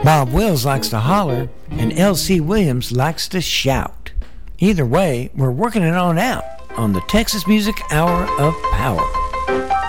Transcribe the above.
Bob Wills likes to holler, and L.C. Williams likes to shout. Either way, we're working it on out on the Texas Music Hour of Power.